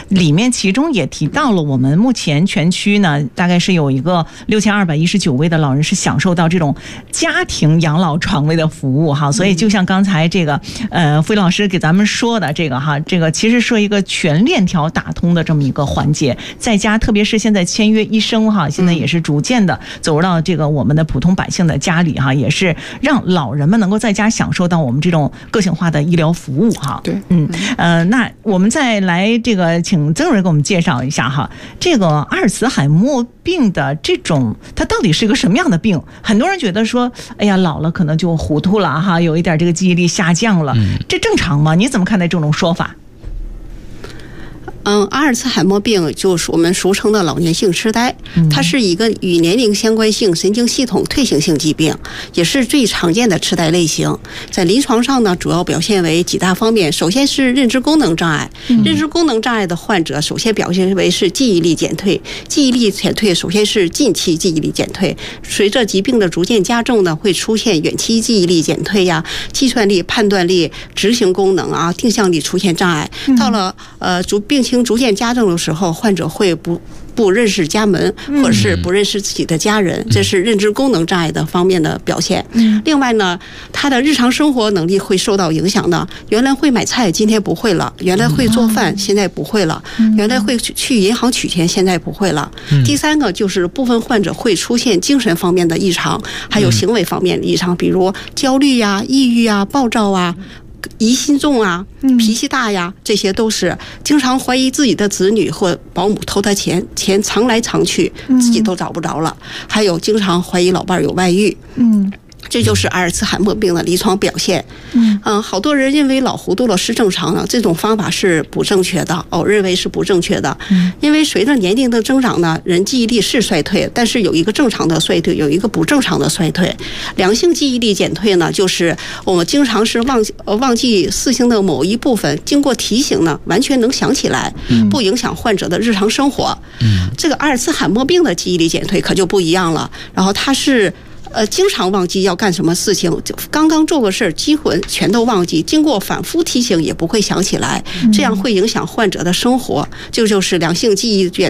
里面其中也提到了我们目前全区呢，大概是有一个6219位的老人是享受到这种家庭养老床位的服务哈。所以就像刚才这个傅老师给咱们说的这个哈，这个其实是一个全链条打通的这么一个环节，在家特别是现在签约医生哈，现在也是逐渐的走入到这个我们的普通百姓的家里哈，也是让老人们能够在家享受到我们这种个性化的医疗服务哈。 对， 那我们再来这个请曾主任给我们介绍一下哈，这个阿尔茨海默病的这种它到底是一个什么样的病？很多人觉得说，哎呀，老了可能就糊涂了哈，有一点这个记忆力下降了，这正常吗？你怎么看待这种说法？ 阿尔茨海默病就是我们俗称的老年性痴呆，它是一个与年龄相关性神经系统退行性疾病，也是最常见的痴呆类型。在临床上呢，主要表现为几大方面。首先是认知功能障碍，认知功能障碍的患者首先表现为是记忆力减退，记忆力减退首先是近期记忆力减退，随着疾病的逐渐加重呢，会出现远期记忆力减退呀、计算力、判断力、执行功能啊、定向力出现障碍。到了病情逐渐加重的时候，患者会不认识家门，或者是不认识自己的家人，这是认知功能障碍的方面的表现。另外呢，他的日常生活能力会受到影响的。原来会买菜，今天不会了；原来会做饭，现在不会了；原来会去银行取钱，现在不会了。第三个就是部分患者会出现精神方面的异常，还有行为方面的异常，比如焦虑呀、抑郁啊、暴躁啊、疑心重啊、脾气大呀，这些都是经常怀疑自己的子女或保姆偷他钱藏来藏去，自己都找不着了。还有经常怀疑老伴有外遇。这就是阿尔茨海默病的临床表现。好多人认为老糊涂了是正常的，这种方法是不正确的。认为是不正确的，因为随着年龄的增长呢，人记忆力是衰退，但是有一个正常的衰退，有一个不正常的衰退。良性记忆力减退呢，就是我们经常是忘记事情的某一部分，经过提醒呢，完全能想起来，不影响患者的日常生活。这个阿尔茨海默病的记忆力减退可就不一样了，然后它是经常忘记要干什么事情，刚刚做个事儿几乎全都忘记，经过反复提醒也不会想起来，这样会影响患者的生活。这就是良性记忆